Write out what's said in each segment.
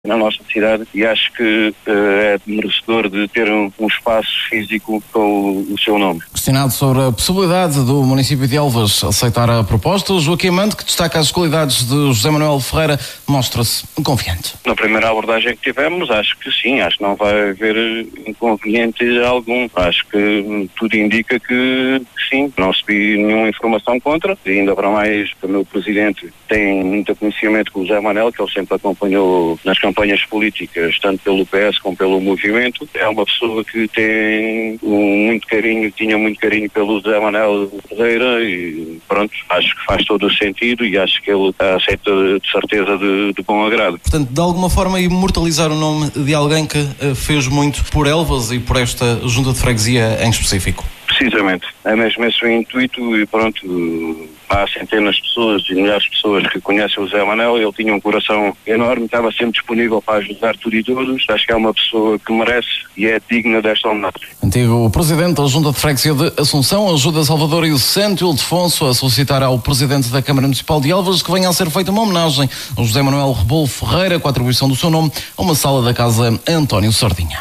na nossa cidade e acho que é merecedor de ter um espaço físico com o seu nome. Questionado sobre a possibilidade do município de Elvas aceitar a proposta, o Joaquim Amante, que destaca as qualidades de José Manuel Ferreira, mostra-se confiante. Na primeira abordagem que tivemos, acho que sim, acho que não vai haver inconveniente algum. Acho que tudo indica que sim, não recebi nenhuma informação contra, e ainda para mais o meu presidente tem muito conhecimento com o José Manuel, que ele sempre acompanhou nas campanhas políticas, tanto pelo PS como pelo movimento. É uma pessoa que tem muito carinho, tinha muito carinho pelo José Manuel Ferreira e pronto, acho que faz todo o sentido e acho que ele aceita de certeza de bom agrado. Portanto, de alguma forma imortalizar o nome de alguém que fez muito por Elvas e por esta junta de freguesia em específico. Precisamente, é mesmo esse o intuito e pronto, há centenas de pessoas e milhares de pessoas que conhecem o José Manuel. Ele tinha um coração enorme, estava sempre disponível para ajudar tudo e todos. Acho que é uma pessoa que merece e é digna desta homenagem. Antigo presidente da Junta de Freguesia de Assunção ajuda Salvador e o Santo Ildefonso a solicitar ao presidente da Câmara Municipal de Elvas que venha a ser feita uma homenagem ao José Manuel Rebolo Ferreira com a atribuição do seu nome a uma sala da Casa António Sardinha.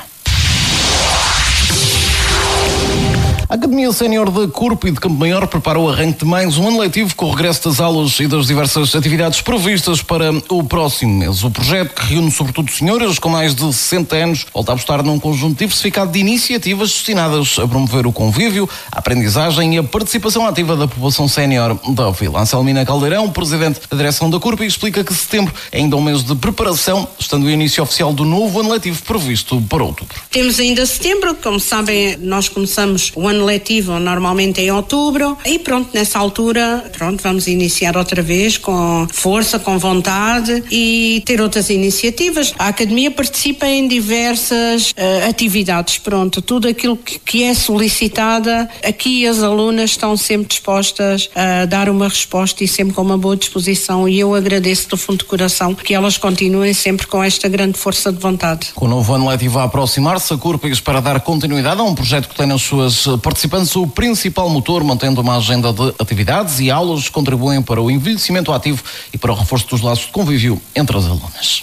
A Academia Sénior de Corpo e de Campo Maior prepara o arranque de mais um ano letivo com o regresso das aulas e das diversas atividades previstas para o próximo mês. O projeto, que reúne sobretudo senhoras com mais de 60 anos, volta a apostar num conjunto diversificado de iniciativas destinadas a promover o convívio, a aprendizagem e a participação ativa da população sénior da Vila. Anselmina Caldeirão, presidente da direção da Corpo, explica que setembro é ainda um mês de preparação, estando o início oficial do novo ano letivo previsto para outubro. Temos ainda setembro, como sabem, nós começamos o ano letivo normalmente em outubro e pronto, nessa altura, vamos iniciar outra vez com força, com vontade e ter outras iniciativas. A Academia participa em diversas atividades, tudo aquilo que é solicitada, aqui as alunas estão sempre dispostas a dar uma resposta e sempre com uma boa disposição e eu agradeço do fundo de coração que elas continuem sempre com esta grande força de vontade. Com o novo ano letivo a aproximar-se, a Corpo espera dar continuidade a um projeto que tem nas suas participantes o principal motor, mantendo uma agenda de atividades e aulas que contribuem para o envelhecimento ativo e para o reforço dos laços de convívio entre as alunas.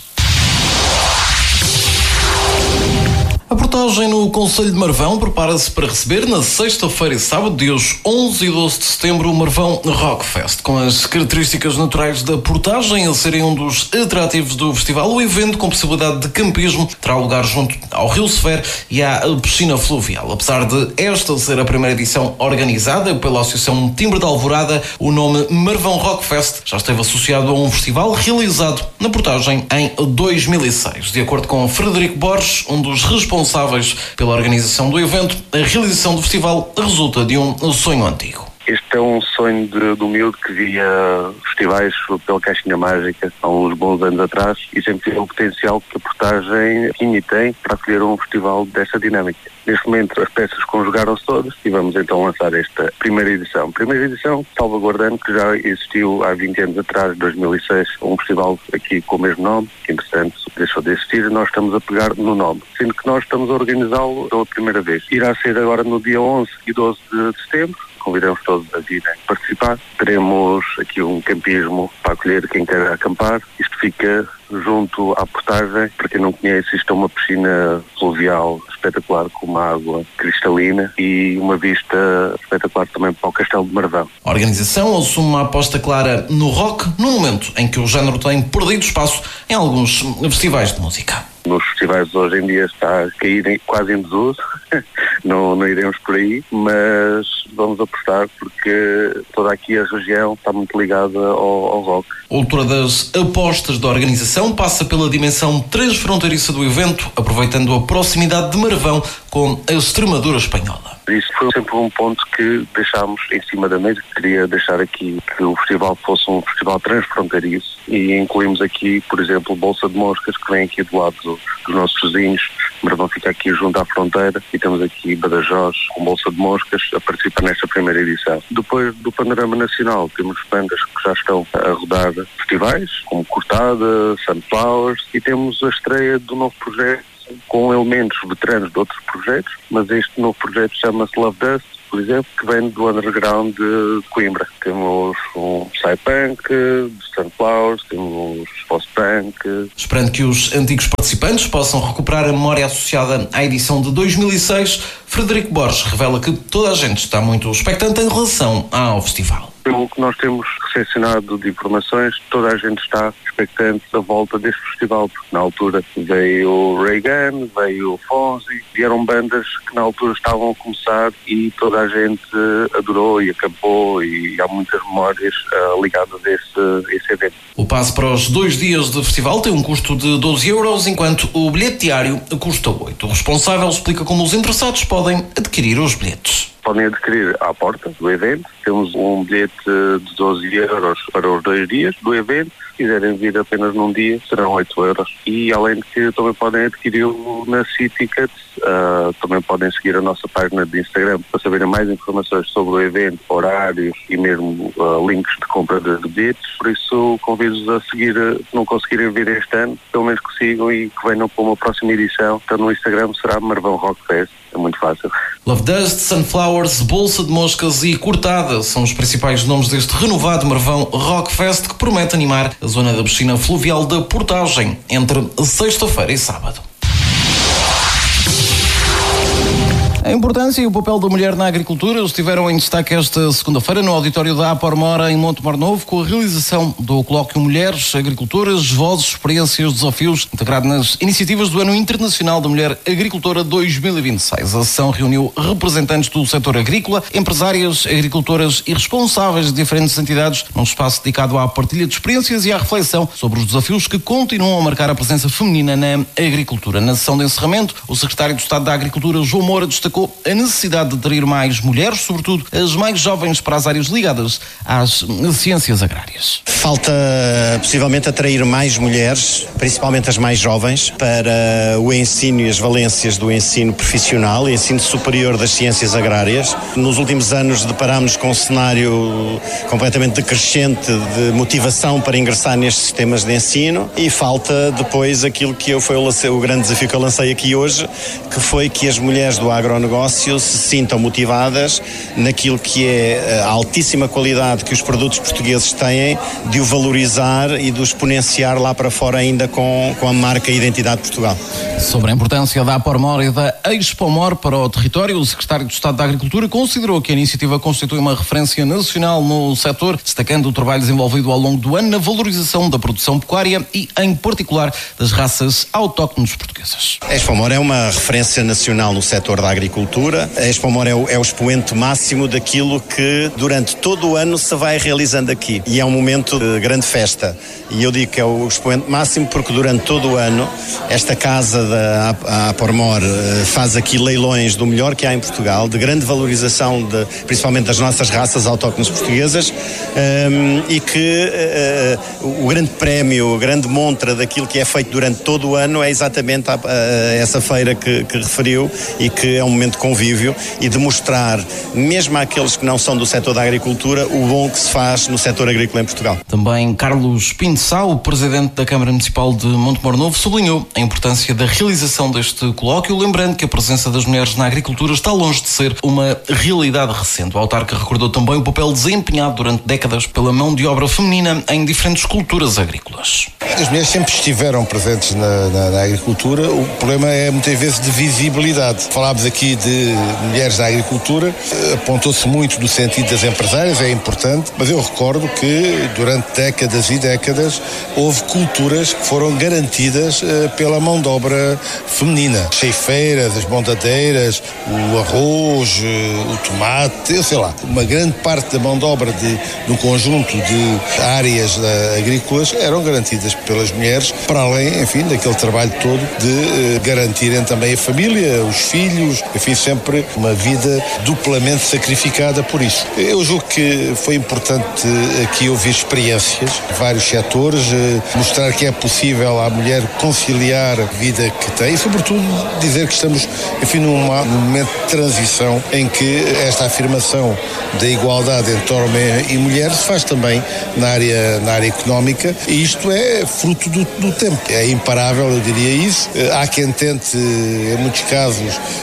A portagem no Concelho de Marvão prepara-se para receber na sexta-feira e sábado, dias 11 e 12 de setembro, o Marvão Rock Fest. Com as características naturais da portagem a serem um dos atrativos do festival, o evento, com possibilidade de campismo, terá lugar junto ao Rio Sever e à piscina fluvial. Apesar de esta ser a primeira edição organizada pela Associação Timbre de Alvorada, o nome Marvão Rock Fest já esteve associado a um festival realizado na portagem em 2006. De acordo com Frederico Borges, um dos responsáveis pela organização do evento, a realização do festival resulta de um sonho antigo. Este é um sonho do miúdo que via festivais pela Caixinha Mágica há uns bons anos atrás e sempre tinha o potencial que a portagem tinha e tem para acolher um festival desta dinâmica. Neste momento as peças conjugaram-se todas e vamos então lançar esta primeira edição. Primeira edição salvaguardando que já existiu há 20 anos atrás, 2006, um festival aqui com o mesmo nome, que entretanto deixou de existir e nós estamos a pegar no nome, sendo que nós estamos a organizá-lo pela primeira vez. Irá ser agora no dia 11 e 12 de setembro. Convidamos todos a virem participar. Teremos aqui um campismo para acolher quem quer acampar. Isto fica junto à portagem. Para quem não conhece, isto é uma piscina fluvial espetacular, com uma água cristalina e uma vista espetacular também para o Castelo de Marvão. A organização assume uma aposta clara no rock, no momento em que o género tem perdido espaço em alguns festivais de música. Nos festivais de hoje em dia está a cair quase em desuso, não iremos por aí, mas vamos apostar porque toda aqui a região está muito ligada ao rock. Outra das apostas da organização passa pela dimensão transfronteiriça do evento, aproveitando a proximidade de Marvão com a Extremadura espanhola. Isso foi sempre um ponto que deixámos em cima da mesa. Queria deixar aqui que o festival fosse um festival transfronteiriço e incluímos aqui, por exemplo, Bolsa de Moscas, que vem aqui do lado dos nossos vizinhos. Marvão fica aqui junto à fronteira e temos aqui Badajoz com Bolsa de Moscas a participar nesta primeira edição. Depois do panorama nacional temos bandas que já estão a rodar festivais, como Cortada, Sunflowers, e temos a estreia do novo projeto com elementos veteranos de outros projetos, mas este novo projeto chama-se Love Dust por exemplo, que vem do underground de Coimbra. Temos um Psypunk, Sunflowers, temos Post-Punk. Esperando que os antigos participantes possam recuperar a memória associada à edição de 2006, Frederico Borges revela que toda a gente está muito expectante em relação ao festival. Pelo que nós temos recepcionado de informações, toda a gente está expectante da volta deste festival, porque na altura veio o Reagan, veio o Fonzi, vieram bandas que na altura estavam a começar e toda a gente adorou e acampou, e há muitas memórias ligadas a esse evento. O passe para os 2 dias de festival tem um custo de 12 euros, enquanto o bilhete diário custa 8. O responsável explica como os interessados podem adquirir os bilhetes. Podem adquirir à porta do evento. Temos um bilhete de 12 euros para os 2 dias do evento. Se quiserem vir apenas num dia, serão 8 euros. E além de que também podem adquiri-lo na C-Tickets. Também podem seguir a nossa página de Instagram para saberem mais informações sobre o evento, horários e mesmo links de compra de bilhetes. Por isso, convido-os a seguir, se não conseguirem vir este ano, pelo menos que sigam e que venham para uma próxima edição. Então, no Instagram será Marvão Rock Fest. É muito fácil. Love Dust, Sunflowers, Bolsa de Moscas e Cortada são os principais nomes deste renovado Marvão Rock Fest, que promete animar a zona da piscina fluvial da Portagem entre sexta-feira e sábado. A importância e o papel da mulher na agricultura estiveram em destaque esta segunda-feira no auditório da Apormora, em Montemor Novo, com a realização do colóquio Mulheres, Agricultoras, Vozes, Experiências, Desafios, integrado nas iniciativas do Ano Internacional da Mulher Agricultora 2026. A sessão reuniu representantes do setor agrícola, empresárias, agricultoras e responsáveis de diferentes entidades, num espaço dedicado à partilha de experiências e à reflexão sobre os desafios que continuam a marcar a presença feminina na agricultura. Na sessão de encerramento, o secretário de Estado da Agricultura, João Moura, destacou a necessidade de atrair mais mulheres, sobretudo as mais jovens, para as áreas ligadas às ciências agrárias. Falta possivelmente atrair mais mulheres, principalmente as mais jovens, para o ensino e as valências do ensino profissional e ensino superior das ciências agrárias. Nos últimos anos deparámos com um cenário completamente decrescente de motivação para ingressar nestes sistemas de ensino, e falta depois aquilo que foi o grande desafio que eu lancei aqui hoje, que foi que as mulheres do agronegócio se sintam motivadas naquilo que é a altíssima qualidade que os produtos portugueses têm, de o valorizar e de o exponenciar lá para fora ainda com a marca e identidade de Portugal. Sobre a importância da Apormor e da Expomor para o território, o secretário de Estado da Agricultura considerou que a iniciativa constitui uma referência nacional no setor, destacando o trabalho desenvolvido ao longo do ano na valorização da produção pecuária e, em particular, das raças autóctones portuguesas. A Expomor é uma referência nacional no setor da agricultura. A Expomor é o expoente máximo daquilo que durante todo o ano se vai realizando aqui, e é um momento de grande festa, e eu digo que é o expoente máximo porque durante todo o ano esta casa da Apormor faz aqui leilões do melhor que há em Portugal, de grande valorização principalmente das nossas raças autóctones portuguesas, e que o grande prémio, a grande montra daquilo que é feito durante todo o ano é exatamente essa feira que referiu, e que é um momento de convívio e de mostrar, mesmo àqueles que não são do setor da agricultura, o bom que se faz no setor agrícola em Portugal. Também Carlos Pinto Sá, o presidente da Câmara Municipal de Montemor Novo, sublinhou a importância da realização deste colóquio, lembrando que a presença das mulheres na agricultura está longe de ser uma realidade recente. O autarca recordou também o papel desempenhado durante décadas pela mão de obra feminina em diferentes culturas agrícolas. As mulheres sempre estiveram presentes na agricultura. O problema é muitas vezes de visibilidade. Falámos aqui de mulheres na agricultura, apontou-se muito no sentido das empresárias, é importante, mas eu recordo que durante décadas e décadas houve culturas que foram garantidas pela mão de obra feminina. As ceifeiras, as bondadeiras, o arroz, o tomate, eu sei lá. Uma grande parte da mão de obra no conjunto de áreas agrícolas eram garantidas pelas mulheres, para além, enfim, daquele trabalho todo de garantirem também a família, os filhos, enfim, sempre uma vida duplamente sacrificada por isso. Eu julgo que foi importante aqui ouvir experiências, vários setores, mostrar que é possível à mulher conciliar a vida que tem e, sobretudo, dizer que estamos, enfim, num momento de transição em que esta afirmação da igualdade entre homem e mulher se faz também na área económica, e isto é fruto do tempo. É imparável, eu diria isso. Há quem tente, em muitos casos, voltar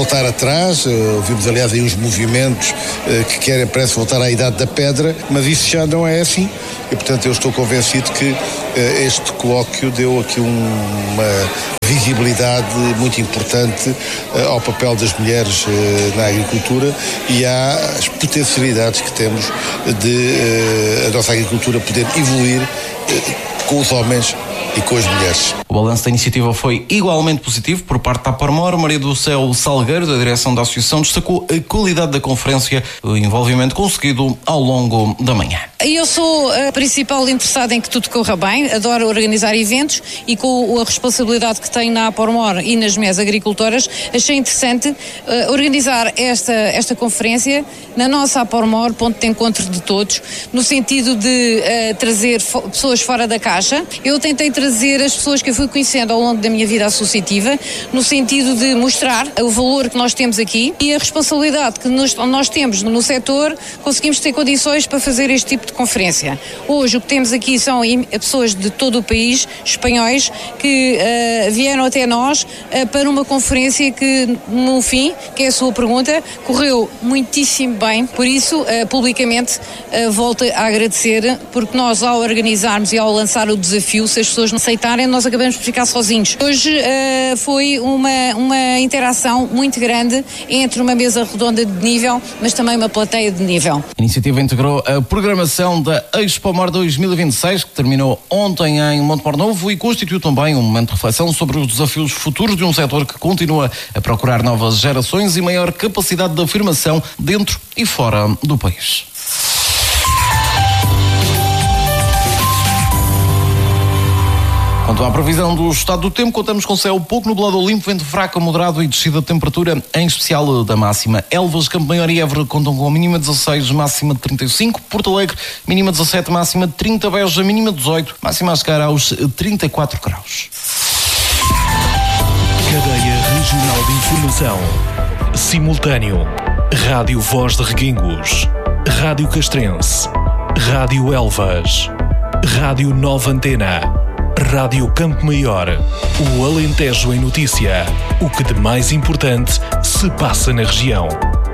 voltar atrás, ouvimos aliás aí uns movimentos que querem, parece, voltar à idade da pedra, mas isso já não é assim e portanto eu estou convencido que este colóquio deu aqui uma visibilidade muito importante ao papel das mulheres na agricultura e às potencialidades que temos de a nossa agricultura poder evoluir com os homens e com as mulheres. O balanço da iniciativa foi igualmente positivo por parte da Aparmor. Maria do Céu Salgueiro, da direção da associação, destacou a qualidade da conferência e o envolvimento conseguido ao longo da manhã. Eu sou a principal interessada em que tudo corra bem, adoro organizar eventos e com a responsabilidade que tenho na Aparmor e nas minhas agricultoras, achei interessante organizar esta conferência na nossa Aparmor, ponto de encontro de todos, no sentido de trazer pessoas fora da caixa. Eu tentei trazer as pessoas que eu fui conhecendo ao longo da minha vida associativa, no sentido de mostrar o valor que nós temos aqui e a responsabilidade que nós temos no setor, conseguimos ter condições para fazer este tipo de conferência. Hoje o que temos aqui são pessoas de todo o país, espanhóis, que vieram até nós para uma conferência que, no fim, que é a sua pergunta, correu muitíssimo bem. Por isso, publicamente, volto a agradecer, porque nós, ao organizarmos e ao lançar o desafio, se as pessoas não aceitarem, nós acabamos por ficar sozinhos. Hoje foi uma interação muito grande entre uma mesa redonda de nível, mas também uma plateia de nível. A iniciativa integrou a programação da Expomor 2026, que terminou ontem em Montemor Novo e constituiu também um momento de reflexão sobre os desafios futuros de um setor que continua a procurar novas gerações e maior capacidade de afirmação dentro e fora do país. Quanto à previsão do estado do tempo, contamos com céu pouco nublado ou limpo, vento fraco, moderado e descida de temperatura, em especial da máxima. Elvas, Campo Maior e Évora contam com a mínima 16, máxima de 35. Porto Alegre, mínima 17, máxima de 30. Beja, mínima 18, máxima a chegar aos 34 graus. Cadeia Regional de Informação. Simultâneo. Rádio Voz de Reguengos. Rádio Castrense. Rádio Elvas. Rádio Nova Antena. Rádio Campo Maior, o Alentejo em notícia, o que de mais importante se passa na região.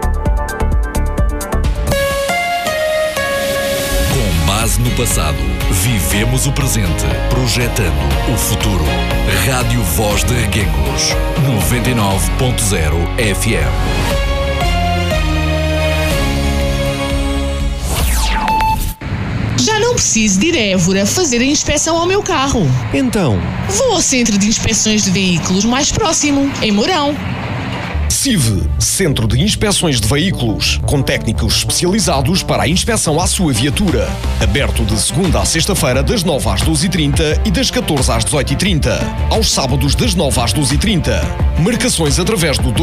Com base no passado, vivemos o presente, projetando o futuro. Rádio Voz de Reguengos, 99.0 FM. Já não preciso de ir a Évora fazer a inspeção ao meu carro. Então? Vou ao Centro de Inspeções de Veículos mais próximo, em Mourão. CIV, Centro de Inspeções de Veículos, com técnicos especializados para a inspeção à sua viatura. Aberto de segunda à sexta-feira, das 9 às 12h30 e das 14 às 18h30. Aos sábados, das 9 às 12h30. Marcações através do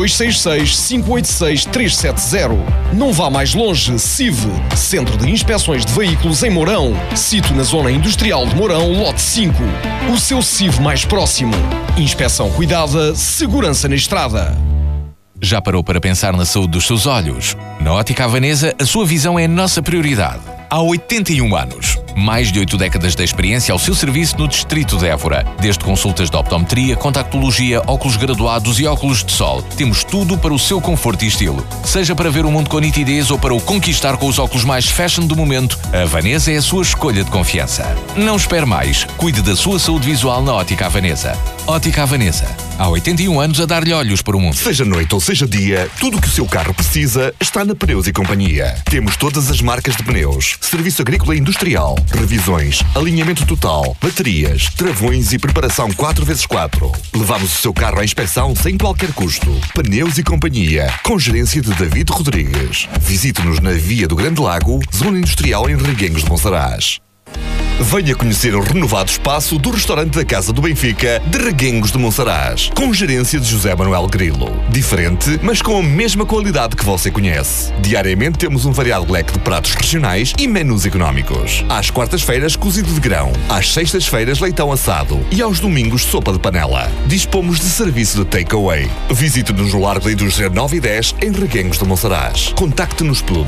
266-586-370. Não vá mais longe, CIV, Centro de Inspeções de Veículos em Mourão. Sito na Zona Industrial de Mourão, lote 5. O seu CIV mais próximo. Inspeção cuidada, segurança na estrada. Já parou para pensar na saúde dos seus olhos? Na Ótica Havanesa, a sua visão é a nossa prioridade. Há 81 anos. Mais de 8 décadas de experiência ao seu serviço no distrito de Évora. Desde consultas de optometria, contactologia, óculos graduados e óculos de sol. Temos tudo para o seu conforto e estilo. Seja para ver o mundo com nitidez ou para o conquistar com os óculos mais fashion do momento, a Havanesa é a sua escolha de confiança. Não espere mais. Cuide da sua saúde visual na Ótica Havanesa. Ótica Havanesa. Há 81 anos a dar-lhe olhos para o mundo. Seja noite ou seja dia, tudo o que o seu carro precisa está na Pneus e Companhia. Temos todas as marcas de pneus, serviço agrícola e industrial, revisões, alinhamento total, baterias, travões e preparação 4x4. Levamos o seu carro à inspeção sem qualquer custo. Pneus e Companhia, com gerência de David Rodrigues. Visite-nos na Via do Grande Lago, Zona Industrial em Reguengos de Monsaraz. Venha conhecer o renovado espaço do restaurante da Casa do Benfica de Reguengos de Monsaraz, com gerência de José Manuel Grilo. Diferente, mas com a mesma qualidade que você conhece. Diariamente temos um variado leque de pratos regionais e menus económicos. Às quartas-feiras, cozido de grão. Às sextas-feiras, leitão assado. E aos domingos, sopa de panela. Dispomos de serviço de takeaway. Visite-nos no Largo da Indústria 9 e 10, em Reguengos de Monsaraz. Contacte-nos pelo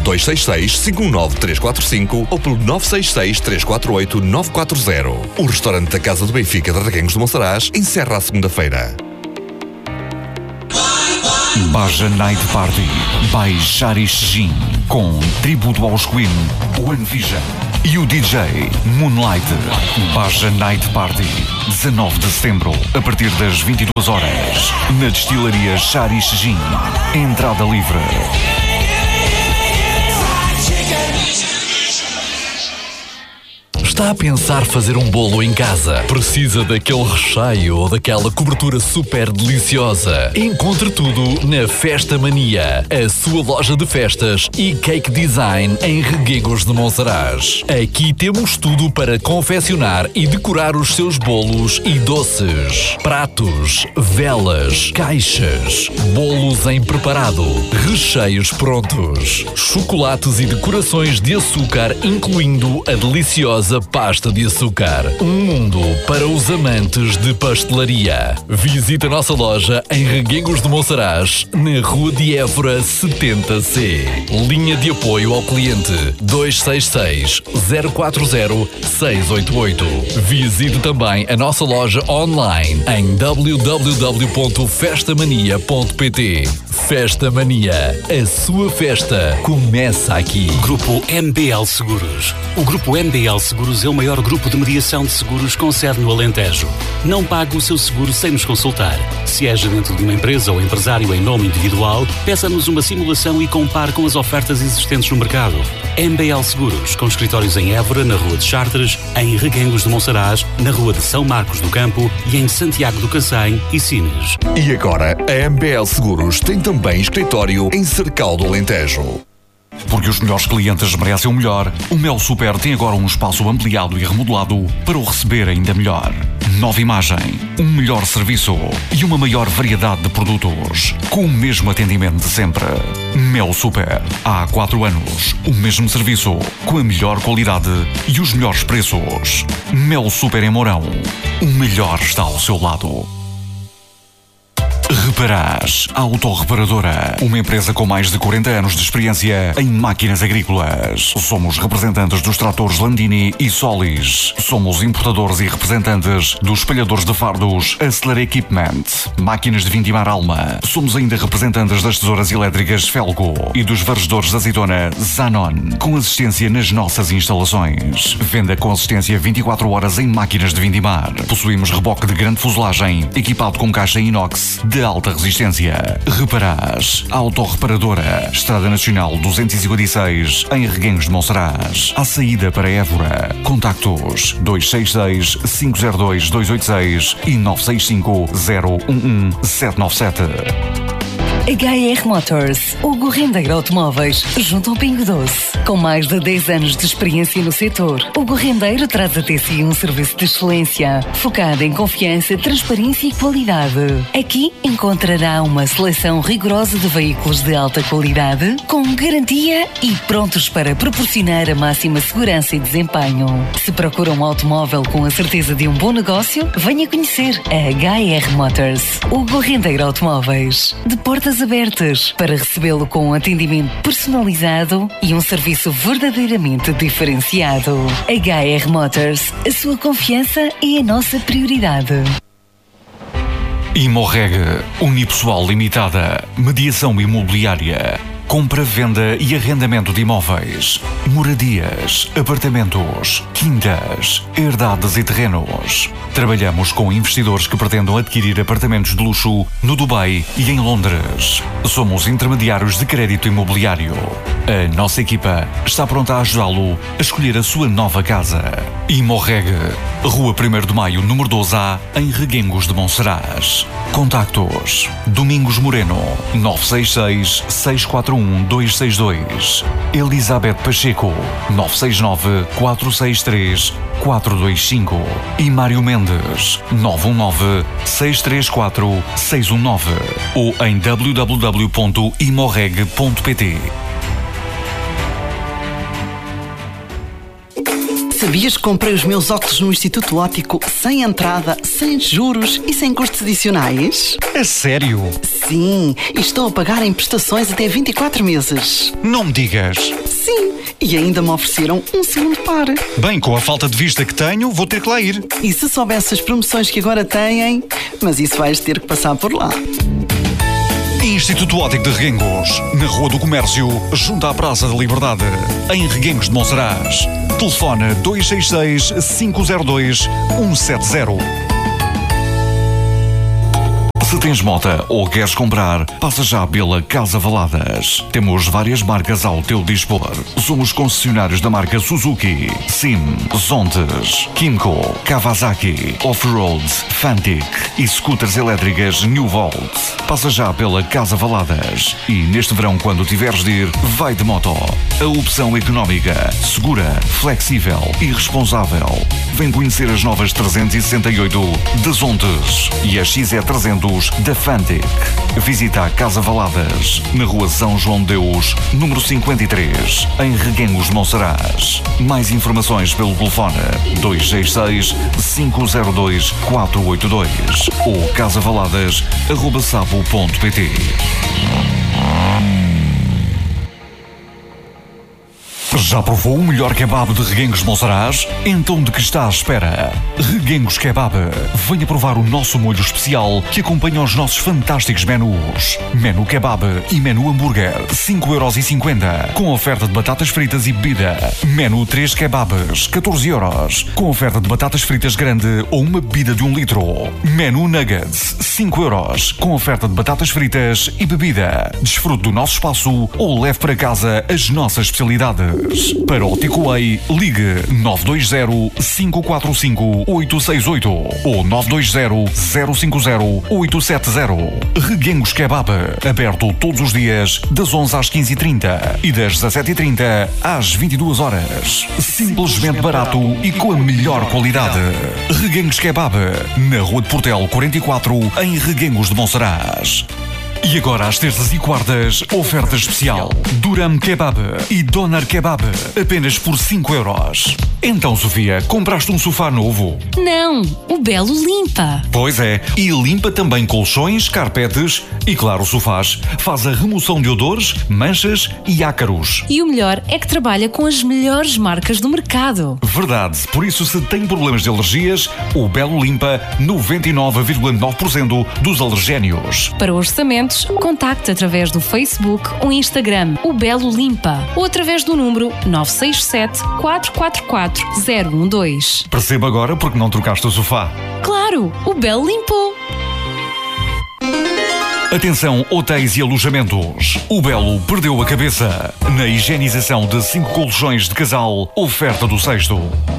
266-519-345 ou pelo 966-348-940. O restaurante da Casa do Benfica de Reguengos de Monsaraz encerra a segunda-feira. Baja Night Party by Shari Shijin, com tributo aos Queen, One Vision e o DJ Moonlight. Baja Night Party, 19 de setembro, a partir das 22 horas, na destilaria Shari Shijin. Entrada livre. Está a pensar fazer um bolo em casa? Precisa daquele recheio ou daquela cobertura super deliciosa? Encontre tudo na Festa Mania, a sua loja de festas e cake design em Reguengos de Monsaraz. Aqui temos tudo para confeccionar e decorar os seus bolos e doces. Pratos, velas, caixas, bolos em preparado, recheios prontos, chocolates e decorações de açúcar, incluindo a deliciosa pasta de açúcar. Um mundo para os amantes de pastelaria. Visite a nossa loja em Reguengos de Monsaraz, na Rua de Évora 70C. Linha de apoio ao cliente 266 040 688. Visite também a nossa loja online em www.festamania.pt. Festa Mania, a sua festa começa aqui. Grupo MBL Seguros. O Grupo MBL Seguros é o maior grupo de mediação de seguros com sede no Alentejo. Não pague o seu seguro sem nos consultar. Se é gerente de uma empresa ou empresário em nome individual, peça-nos uma simulação e compare com as ofertas existentes no mercado. MBL Seguros, com escritórios em Évora, na Rua de Chartres, em Reguengos de Monsaraz, na Rua de São Marcos do Campo e em Santiago do Cacém e Sines. E agora, a MBL Seguros tem também escritório em Cercal do Alentejo. Porque os melhores clientes merecem o melhor, o Mel Super tem agora um espaço ampliado e remodelado para o receber ainda melhor. Nova imagem, um melhor serviço e uma maior variedade de produtos, com o mesmo atendimento de sempre. Mel Super, há 4 anos, o mesmo serviço, com a melhor qualidade e os melhores preços. Mel Super em Mourão, o melhor está ao seu lado. Reparás, Autorreparadora, uma empresa com mais de 40 anos de experiência em máquinas agrícolas. Somos representantes dos tratores Landini e Solis. Somos importadores e representantes dos espalhadores de fardos Acceler Equipment, máquinas de vindimar Alma. Somos ainda representantes das tesouras elétricas Felco e dos varredores de azeitona Zanon, com assistência nas nossas instalações. Venda com assistência 24 horas em máquinas de vindimar. Possuímos reboque de grande fuselagem, equipado com caixa inox de alta resistência. Reparás, Autorreparadora, Estrada Nacional 256, em Reguengos de Monsaraz, à saída para Évora. Contactos 266 502 286 e 965 011 797. HR Motors, Hugo Rendeiro Automóveis, junto ao Pingo Doce. Com mais de 10 anos de experiência no setor, Hugo Rendeiro traz até si um serviço de excelência, focado em confiança, transparência e qualidade. Aqui encontrará uma seleção rigorosa de veículos de alta qualidade, com garantia e prontos para proporcionar a máxima segurança e desempenho. Se procura um automóvel com a certeza de um bom negócio, venha conhecer a HR Motors. Hugo Rendeiro Automóveis, de portas abertas para recebê-lo com um atendimento personalizado e um serviço verdadeiramente diferenciado. HR Motors, a sua confiança é a nossa prioridade. Imorreg, Unipessoal Limitada, Mediação Imobiliária, compra, venda e arrendamento de imóveis, moradias, apartamentos, quintas, herdades e terrenos. Trabalhamos com investidores que pretendam adquirir apartamentos de luxo no Dubai e em Londres. Somos intermediários de crédito imobiliário. A nossa equipa está pronta a ajudá-lo a escolher a sua nova casa. Imorreg, Rua 1º de Maio, número 12A, em Reguengos de Monsaraz. Contactos: Domingos Moreno, 966 641 262. Elizabeth Pacheco, 969 463 425. E Mário Mendes, 919 634 619. Ou em www.imorreg.pt. Sabias que comprei os meus óculos no Instituto Óptico sem entrada, sem juros e sem custos adicionais? É sério? Sim, e estou a pagar em prestações até 24 meses. Não me digas. Sim, e ainda me ofereceram um segundo par. Bem, com a falta de vista que tenho, vou ter que lá ir. E se soubesse as promoções que agora têm, mas isso vais ter que passar por lá. Instituto Óptico de Reguengos, na Rua do Comércio, junto à Praça da Liberdade, em Reguengos de Monsaraz. Telefone 266-502-170. Se tens mota ou queres comprar, passa já pela Casa Valadas. Temos várias marcas ao teu dispor. Somos concessionários da marca Suzuki, Sim, Zontes, Kimco, Kawasaki, Off-Road, Fantic e scooters elétricas New Volt. Passa já pela Casa Valadas e neste verão, quando tiveres de ir, vai de moto. A opção económica, segura, flexível e responsável. Vem conhecer as novas 368 de Zontes e a XE300 da Fantic. Visita a Casa Valadas, na Rua São João de Deus, número 53, em Reguengos de Monsaraz. Mais informações pelo telefone 266-502-482 ou casavaladas@sapo.pt. Já provou o melhor kebab de Reguengos de Monsaraz? Então de que está à espera? Reguengos Kebab. Venha provar o nosso molho especial que acompanha os nossos fantásticos menus. Menu Kebab e Menu Hambúrguer, 5,50€, com oferta de batatas fritas e bebida. Menu 3 Kebabs, 14€, com oferta de batatas fritas grande ou uma bebida de 1 litro. Menu Nuggets, 5€, com oferta de batatas fritas e bebida. Desfrute do nosso espaço ou leve para casa as nossas especialidades. Para o takeaway, ligue 920-545-868 ou 920-050-870. Reguengos Kebab, aberto todos os dias das 11 às 15h30 e das 17h30 às 22h. Simplesmente barato e com a melhor qualidade. Reguengos Kebab, na Rua de Portel 44, em Reguengos de Monsaraz. E agora, às terças e quartas, oferta especial. Duram Kebab e Doner Kebab, apenas por 5€. Então, Sofia, compraste um sofá novo? Não, o Belo limpa. Pois é, e limpa também colchões, carpetes e, claro, sofás. Faz a remoção de odores, manchas e ácaros. E o melhor é que trabalha com as melhores marcas do mercado. Verdade, por isso se tem problemas de alergias, o Belo limpa 99,9% dos alergénios. Para orçamentos, contacte através do Facebook ou Instagram, o Belo Limpa, ou através do número 967-444-012. Perceba agora porque não trocaste o sofá. Claro, o Belo limpou. Atenção, hotéis e alojamentos. O Belo perdeu a cabeça na higienização de 5 colchões de casal, oferta do sexto.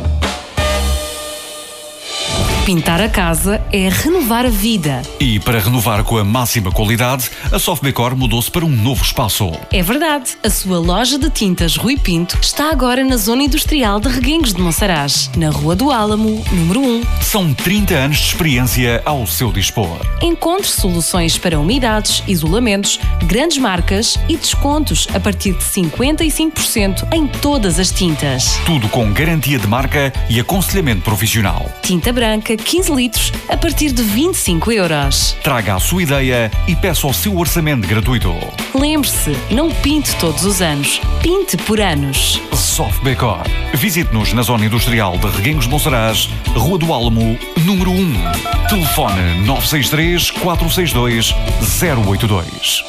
Pintar a casa é renovar a vida. E para renovar com a máxima qualidade, a Softdecor mudou-se para um novo espaço. É verdade. A sua loja de tintas Rui Pinto está agora na zona industrial de Reguengos de Monsaraz, na Rua do Álamo, número 1. São 30 anos de experiência ao seu dispor. Encontre soluções para umidades, isolamentos, grandes marcas e descontos a partir de 55% em todas as tintas. Tudo com garantia de marca e aconselhamento profissional. Tinta branca 15 litros a partir de 25€. Traga a sua ideia e peça o seu orçamento gratuito. Lembre-se, não pinte todos os anos, pinte por anos. Softdecor. Visite-nos na zona industrial de Reguengos de Monsaraz, Rua do Álamo, número 1. Telefone 963-462-082.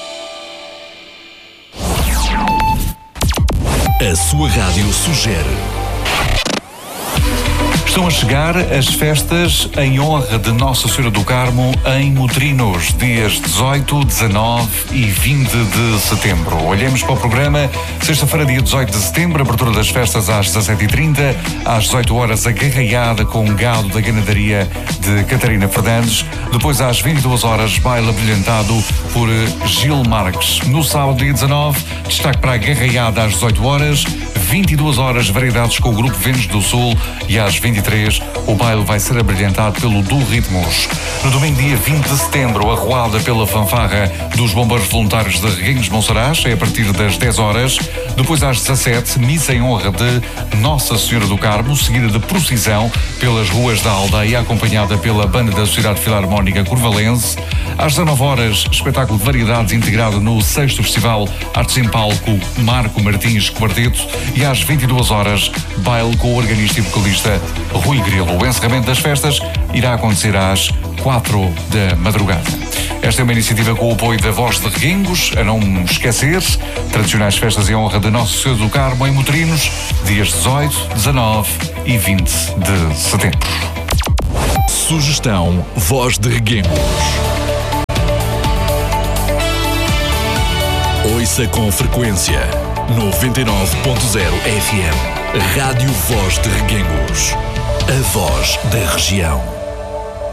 A sua rádio sugere. Estão a chegar as festas em honra de Nossa Senhora do Carmo em Motrinhos, dias 18, 19 e 20 de setembro. Olhemos para o programa. Sexta-feira, dia 18 de setembro, abertura das festas às 17h30, às 18 horas a garraiada com gado da ganadaria de Catarina Fernandes. Depois, às 22 horas, baile brilhantado por Gil Marques. No sábado, dia 19, destaque para a garraiada às 18 horas, 22 horas, variedades com o Grupo Ventos do Sul e às 23 o baile vai ser abrilhantado pelo Du Ritmos. No domingo, dia 20 de setembro, arruada pela fanfarra dos Bombeiros Voluntários de Reguengos de Monsaraz, é a partir das 10 horas. Depois, às 17, missa em honra de Nossa Senhora do Carmo, seguida de procissão pelas ruas da aldeia, acompanhada pela Banda da Sociedade Filarmónica Curvalense. Às 19 horas, espetáculo de variedades integrado no 6º Festival Artes em Palco Marco Martins Quarteto. E às 22 horas, baile com o organista e vocalista Rui Grilo. O encerramento das festas irá acontecer às 4 da madrugada. Esta é uma iniciativa com o apoio da Voz de Reguengos, a não esquecer, tradicionais festas em honra de Nosso Senhor do Carmo em Motrinhos, dias 18, 19 e 20 de setembro. Sugestão Voz de Reguengos. Ouça com frequência 99.0 FM. Rádio Voz de Reguengos. A voz da região.